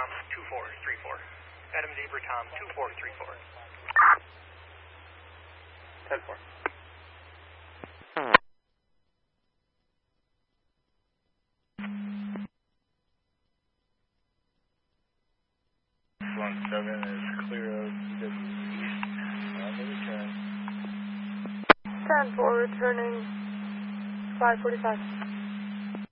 Tom 2434. Adam Zebra Tom 2434. 10-4. Seven is clear of the east on the return. 10-4, returning 545.